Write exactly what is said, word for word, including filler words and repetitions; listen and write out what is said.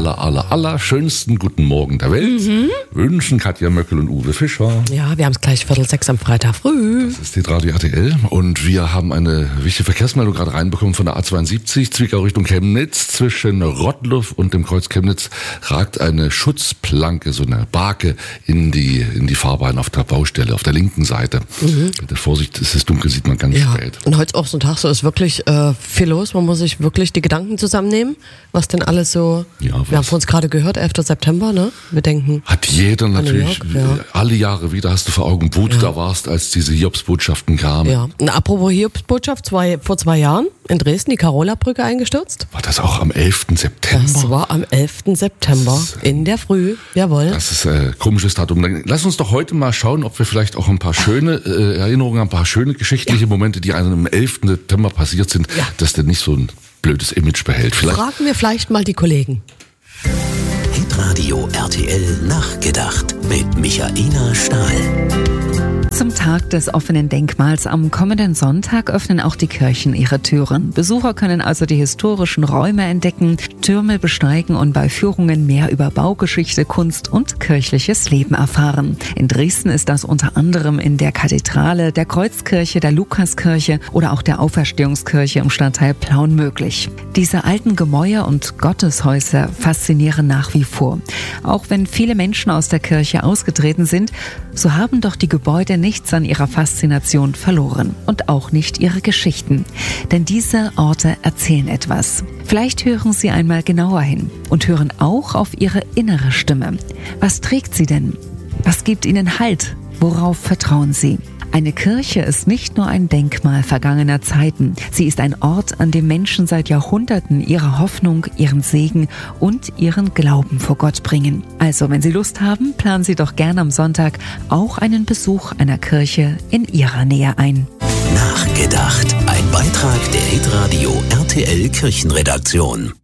aller, aller, aller schönsten guten Morgen der Welt mhm. wünschen Katja Möckel und Uwe Fischer. Ja, wir haben es gleich Viertel sechs am Freitag früh. Das ist Hitradio R T L und wir haben eine wichtige Verkehrsmeldung gerade reinbekommen von der A zweiundsiebzig, Zwickau Richtung Chemnitz. Zwischen Rottluff und dem Kreuz Chemnitz ragt eine Schutzplanke, so eine Barke in die, in die Fahrbahn auf der Baustelle, auf der linken Seite. Mhm. Bitte Vorsicht, es ist dunkel, sieht man ganz ja. spät. Und heute auch so ein Tag, so ist wirklich äh, viel los. Man muss sich wirklich die Gedanken zusammennehmen, was denn alles so, ja, wir haben von uns gerade gehört, elfter September, ne? Wir denken. Hat jeder natürlich, York, ja. alle Jahre wieder hast du vor Augen, wo du ja. da warst, als diese Hiobsbotschaften kamen. Ja, und apropos Hiobsbotschaft, zwei, vor zwei Jahren in Dresden die Carola-Brücke eingestürzt. War das auch am elften September? Das war am elften September das, in der Früh, jawohl. Das ist ein äh, komisches Datum. Dann lass uns doch heute mal schauen, ob wir vielleicht auch ein paar schöne äh, Erinnerungen, ein paar schöne geschichtliche ja. Momente, die einem am elften September passiert sind, ja. dass der nicht so ein blödes Image behält. Vielleicht fragen wir vielleicht mal die Kollegen. Hitradio R T L nachgedacht mit Michaela Stahl. Zum Tag des offenen Denkmals am kommenden Sonntag öffnen auch die Kirchen ihre Türen. Besucher können also die historischen Räume entdecken, Türme besteigen und bei Führungen mehr über Baugeschichte, Kunst und kirchliches Leben erfahren. In Dresden ist das unter anderem in der Kathedrale, der Kreuzkirche, der Lukaskirche oder auch der Auferstehungskirche im Stadtteil Plauen möglich. Diese alten Gemäuer und Gotteshäuser faszinieren nach wie vor. Auch wenn viele Menschen aus der Kirche ausgetreten sind, so haben doch die Gebäude nichts an ihrer Faszination verloren und auch nicht ihre Geschichten. Denn diese Orte erzählen etwas. Vielleicht hören Sie einmal genauer hin und hören auch auf Ihre innere Stimme. Was trägt sie denn? Was gibt Ihnen Halt? Worauf vertrauen Sie? Eine Kirche ist nicht nur ein Denkmal vergangener Zeiten. Sie ist ein Ort, an dem Menschen seit Jahrhunderten ihre Hoffnung, ihren Segen und ihren Glauben vor Gott bringen. Also, wenn Sie Lust haben, planen Sie doch gerne am Sonntag auch einen Besuch einer Kirche in Ihrer Nähe ein. Nachgedacht. Ein Beitrag der Hitradio R T L Kirchenredaktion.